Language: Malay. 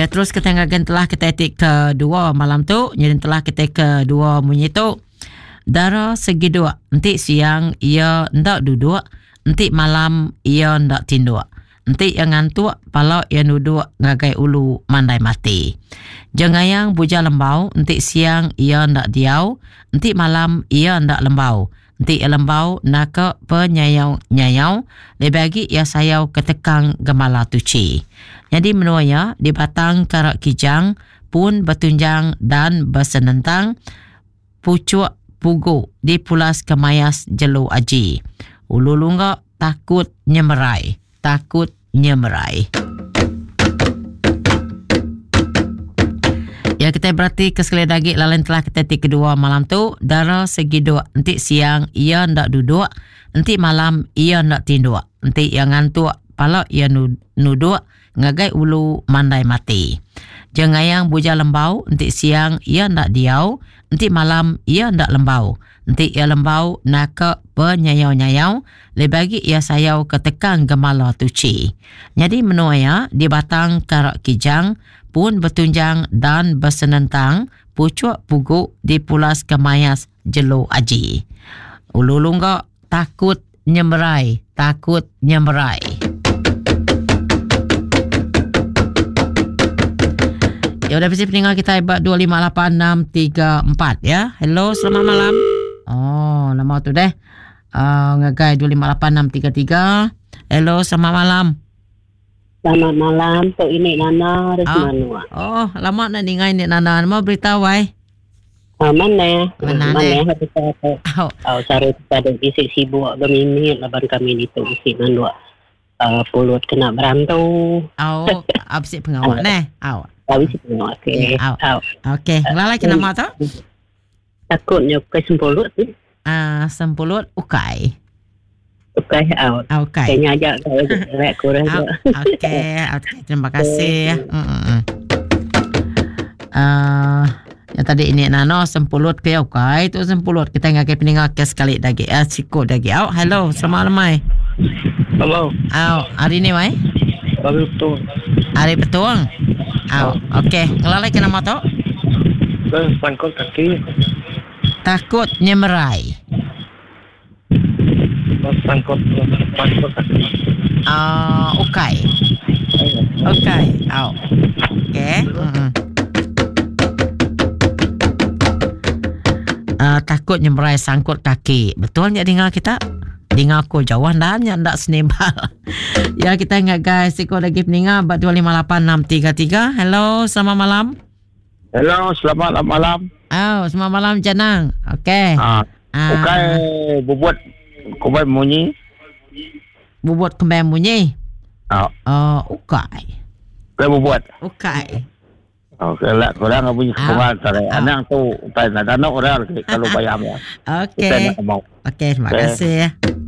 Ya, terus kita akan telah ketetik kedua malam tu. Jadi telah ketik kedua bunyi tu. Dara segi dua. Nanti siang ia ndak duduk. Nanti malam ia ndak tinduk. Nanti yang ngantuk, kalau ia duduk ngagai ulu mandai mati. Jengayang buja lembau. Nanti siang ia ndak diau. Nanti malam ia ndak lembau. Nanti ia lembau nak penyayau-nyayau. Lebagi ia sayau ketekang gemala tuci. Jadi menuanya di batang karak kijang pun bertunjang dan bersenentang pucuk pugu di pulas kemayas jelu aji. Ulu lunga takut nyemerai. Takut nyemerai. Ya, kita berarti ke sekali lagi lalan telah ketetik kedua malam tu. Dara segi dua. Nanti siang ia ndak duduk. Nanti malam ia ndak tinduk. Nanti yang ngantuk pala ia nuduk. Ngagai ulu mandai mati. Jengayang buja lembau. Nanti siang ia ndak diau. Nanti malam ia ndak lembau. Nanti ia lembau nak penyayau-nyayau. Lebagi ia sayau ketekang gemala tuci. Jadi menuaya di batang karak kijang pun bertunjang dan bersenentang pucuk pugu di pulas kemayas jelu aji. Ulu lungga takut nyemerai. Takut nyemerai. Ya, udah bisa peninggal kita hebat 258634 ya. Hello, selamat malam. Oh, nama tu deh. Ngagai 258633. Hello, selamat malam. Selamat malam. Tu ini Nana Resmanua. Oh, lama nak ningai ni Nana. Mau beritahu ai? Mana? Mana? Habis saya. Cari pada isi sibuk berminit laban kami itu isi Nana. Pulut kena berantau. Apa sih pengawal neh? Habis itu okey. Okey, lalai ke nama tu? Takutnya ke sempulut tu. Sempulut ukai. Ukai out. Okay. Kayaknya ajak saya kurang. Okey, terima kasih. Yang tadi ini nano sempulut ke ukai tu sempulut kita ngakai peninggal ke sekali lagi. Sikut lagi. Hello, selamat malam. Hello. Hari ni mai? Hari betul. Hari betul. Okey, ngelalai ke nama tu? Sangkut kaki. Takut nyemerai. Sangkut kaki. Ukai. Okey. Takut nyemerai sangkut kaki. Betul tak dengar kita? Dengar aku jauh dan yang tak senibal. Ya, kita ingat guys. Ikut lagi peningat 258633. Hello, selamat malam. Hello, selamat malam. Selamat malam Janang. Okey. Ukai bubut kumbai munyi. Bubut kumbai munyi. Ukai. Ukai bubut. Ukai. Okey lah, korang punya sekolah tarik anak tu, tak nak orang kalau bayar ya. Okey. Okey, terima kasih ya.